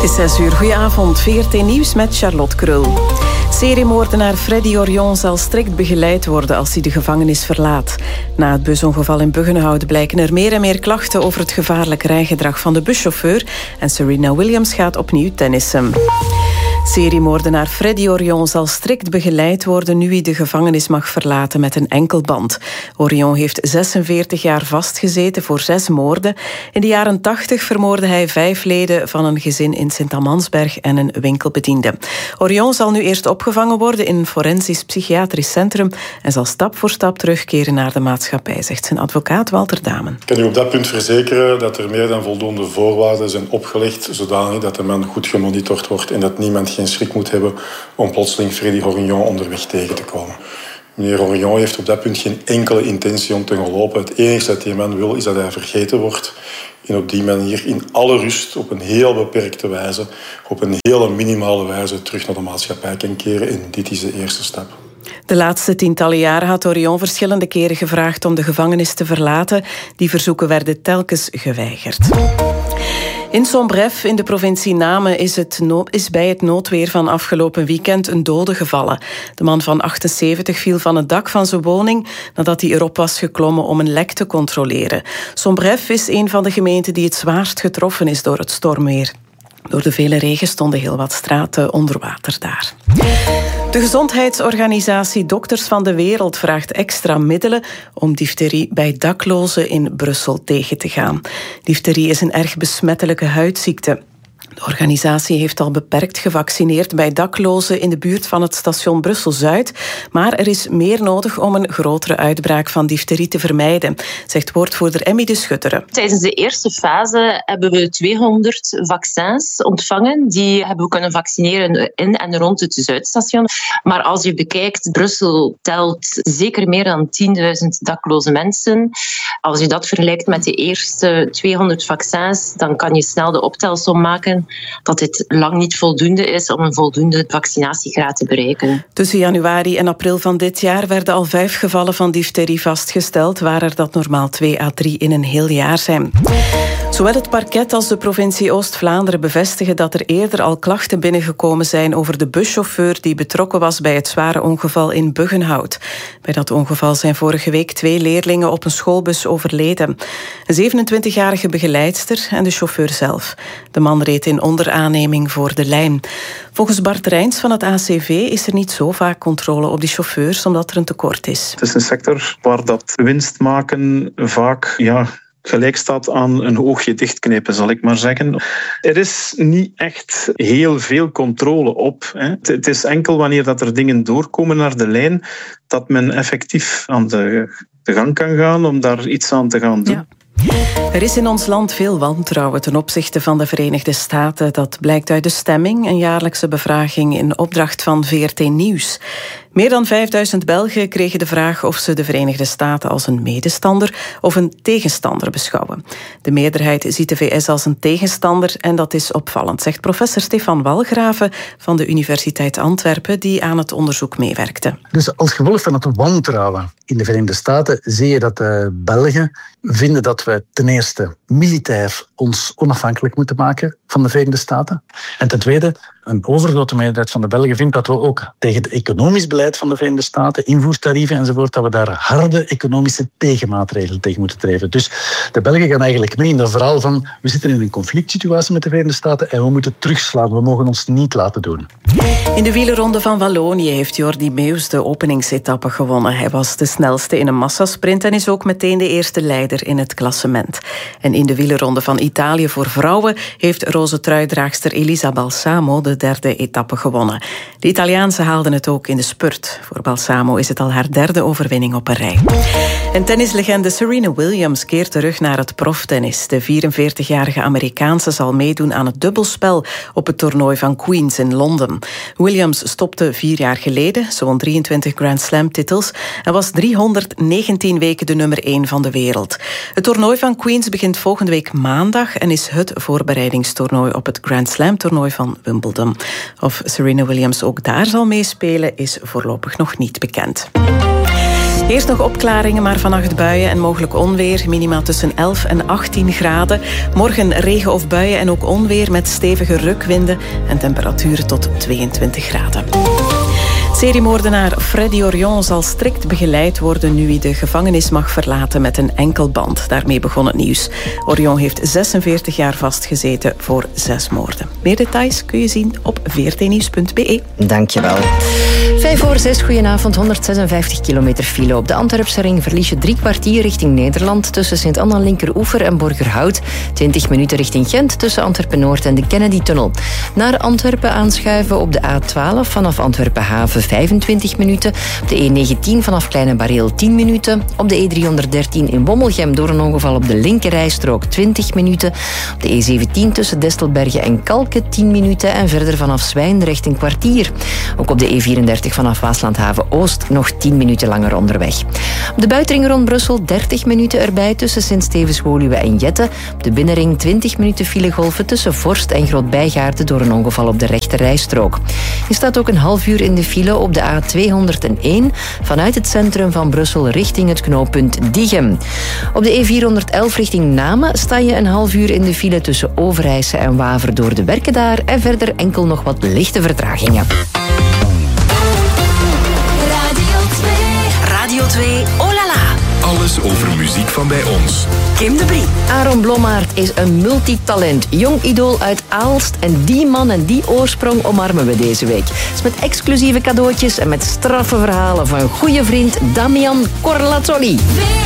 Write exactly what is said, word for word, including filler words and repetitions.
Het is zes uur. Goedenavond. V R T Nieuws met Charlotte Krul. Seriemoordenaar Freddy Orion zal strikt begeleid worden als hij de gevangenis verlaat. Na het busongeval in Buggenhout blijken er meer en meer klachten over het gevaarlijk rijgedrag van de buschauffeur en Serena Williams gaat opnieuw tennissen. Seriemoordenaar Freddy Orion zal strikt begeleid worden nu hij de gevangenis mag verlaten met een enkelband. Orion heeft zesenveertig jaar vastgezeten voor zes moorden. In de jaren tachtig vermoordde hij vijf leden van een gezin in Sint-Amandsberg en een winkelbediende. Orion zal nu eerst opgevangen worden in een forensisch psychiatrisch centrum en zal stap voor stap terugkeren naar de maatschappij, zegt zijn advocaat Walter Damen. Ik kan u op dat punt verzekeren dat er meer dan voldoende voorwaarden zijn opgelegd, zodanig dat de man goed gemonitord wordt en dat niemand geen schrik moet hebben om plotseling Freddy Orion onderweg tegen te komen. Meneer Orion heeft op dat punt geen enkele intentie om te gaan lopen. Het enige dat die man wil is dat hij vergeten wordt. En op die manier in alle rust, op een heel beperkte wijze, op een hele minimale wijze terug naar de maatschappij kan keren. En dit is de eerste stap. De laatste tientallen jaren had Orion verschillende keren gevraagd om de gevangenis te verlaten. Die verzoeken werden telkens geweigerd. In Sombref, in de provincie Namen, is, het no- is bij het noodweer van afgelopen weekend een dode gevallen. De man van achtenzeventig viel van het dak van zijn woning nadat hij erop was geklommen om een lek te controleren. Sombref is een van de gemeenten die het zwaarst getroffen is door het stormweer. Door de vele regen stonden heel wat straten onder water daar. De gezondheidsorganisatie Dokters van de Wereld vraagt extra middelen om difterie bij daklozen in Brussel tegen te gaan. Difterie is een erg besmettelijke huidziekte. De organisatie heeft al beperkt gevaccineerd bij daklozen in de buurt van het station Brussel-Zuid. Maar er is meer nodig om een grotere uitbraak van difterie te vermijden, zegt woordvoerder Emmy de Schutteren. Tijdens de eerste fase hebben we tweehonderd vaccins ontvangen. Die hebben we kunnen vaccineren in en rond het Zuidstation. Maar als je bekijkt, Brussel telt zeker meer dan tienduizend dakloze mensen. Als je dat vergelijkt met de eerste tweehonderd vaccins, dan kan je snel de optelsom maken dat dit lang niet voldoende is om een voldoende vaccinatiegraad te bereiken. Tussen januari en april van dit jaar werden al vijf gevallen van difterie vastgesteld, waar er dat normaal twee à drie in een heel jaar zijn. Zowel het parket als de provincie Oost-Vlaanderen bevestigen dat er eerder al klachten binnengekomen zijn over de buschauffeur die betrokken was bij het zware ongeval in Buggenhout. Bij dat ongeval zijn vorige week twee leerlingen op een schoolbus overleden. Een zevenentwintigjarige begeleidster en de chauffeur zelf. De man reed in onderaanneming voor de lijn. Volgens Bart Rijns van het A C V is er niet zo vaak controle op die chauffeurs omdat er een tekort is. Het is een sector waar dat winst maken vaak ja, gelijk staat aan een oogje dichtknippen, zal ik maar zeggen. Er is niet echt heel veel controle op. Hè. Het is enkel wanneer dat er dingen doorkomen naar de lijn dat men effectief aan de, de gang kan gaan om daar iets aan te gaan doen. Ja. Er is in ons land veel wantrouwen ten opzichte van de Verenigde Staten. Dat blijkt uit de stemming, een jaarlijkse bevraging in opdracht van V R T Nieuws. Meer dan vijfduizend Belgen kregen de vraag of ze de Verenigde Staten als een medestander of een tegenstander beschouwen. De meerderheid ziet de V S als een tegenstander en dat is opvallend, zegt professor Stefan Walgraven van de Universiteit Antwerpen, die aan het onderzoek meewerkte. Dus als gevolg van het wantrouwen in de Verenigde Staten zie je dat de Belgen vinden dat we ten eerste militair ons onafhankelijk moeten maken van de Verenigde Staten. En ten tweede, een overgrote meerderheid van de Belgen vindt dat we ook tegen het economisch beleid van de Verenigde Staten, invoertarieven enzovoort, dat we daar harde economische tegenmaatregelen tegen moeten treffen. Dus de Belgen gaan eigenlijk mee in dat verhaal van we zitten in een conflict situatie met de Verenigde Staten en we moeten terugslaan. We mogen ons niet laten doen. In de wielerronde van Wallonië heeft Jordi Meeus de openingsetappe gewonnen. Hij was de snelste in een massasprint en is ook meteen de eerste leider in het klassement. En in de wielerronde van Italië voor vrouwen heeft roze truidraagster Elisa Balsamo de derde etappe gewonnen. De Italiaanse haalden het ook in de spurt. Voor Balsamo is het al haar derde overwinning op een rij. En tennislegende Serena Williams keert terug naar het proftennis. De vierenveertigjarige Amerikaanse zal meedoen aan het dubbelspel op het toernooi van Queens in Londen. Williams stopte vier jaar geleden, ze won drieëntwintig Grand Slam titels en was driehonderdnegentien weken de nummer één van de wereld. Het toernooi van Queens begint volgende week maandag en is het voorbereidingstoernooi op het Grand Slam toernooi van Wimbledon. Of Serena Williams ook daar zal meespelen is voorlopig nog niet bekend. Eerst nog opklaringen, maar vannacht buien en mogelijk onweer. Minima tussen elf en achttien graden. Morgen regen of buien en ook onweer met stevige rukwinden en temperaturen tot tweeëntwintig graden. Seriemoordenaar Freddy Orion zal strikt begeleid worden nu hij de gevangenis mag verlaten met een enkel band. Daarmee begon het nieuws. Orion heeft zesenveertig jaar vastgezeten voor zes moorden. Meer details kun je zien op v r t nieuws punt b e. Dankjewel. Vijf voor zes, goedenavond. honderdzesenvijftig kilometer file. Op de Antwerpse ring verlies je drie kwartier richting Nederland tussen Sint-Anna Linkeroever en Borgerhout. twintig minuten richting Gent tussen Antwerpen-Noord en de Kennedy-tunnel. Naar Antwerpen aanschuiven op de A twaalf vanaf Antwerpen-Haven vijfentwintig minuten. Op de E negentien vanaf Kleine Bareel tien minuten. Op de E driehonderddertien in Wommelgem door een ongeval op de linkerrijstrook twintig minuten. Op de E zeventien tussen Destelbergen en Kalken tien minuten. En verder vanaf Zwijndrecht een kwartier. Ook op de E vierendertig vanaf Waaslandhaven-Oost nog tien minuten langer onderweg. Op de buitenring rond Brussel dertig minuten erbij tussen Sint-Stevens-Woluwe en Jette. Op de binnenring twintig minuten filegolven tussen Vorst en Groot-Bijgaarden door een ongeval op de rechterrijstrook. Je staat ook een half uur in de file op de A tweehonderdéén vanuit het centrum van Brussel richting het knooppunt Diegem. Op de E vierhonderdelf richting Namen sta je een half uur in de file tussen Overijse en Waver door de werken daar en verder enkel nog wat lichte vertragingen. Radio twee, oh la la. Alles over muziek van bij ons. Kim de Brie. Aaron Blommaert is een multitalent, jong idool uit Aalst. En die man en die oorsprong omarmen we deze week. Dus met exclusieve cadeautjes en met straffe verhalen van goede vriend Damian Corlazzoli.